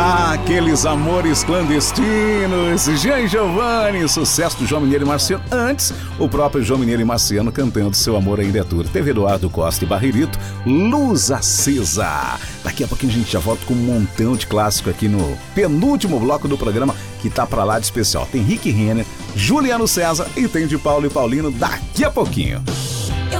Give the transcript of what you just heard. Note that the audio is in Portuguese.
Aqueles amores clandestinos, Jean Giovanni, sucesso do João Mineiro e Marciano. Antes, o próprio João Mineiro e Marciano cantando Seu Amor Ainda é Tudo. Teve Eduardo Costa e Barrerito, Luz Acesa. Daqui a pouquinho a gente já volta com um montão de clássico aqui no penúltimo bloco do programa, que tá pra lá de especial. Tem Rick Renner, Juliano César e tem de Paulo e Paulino daqui a pouquinho.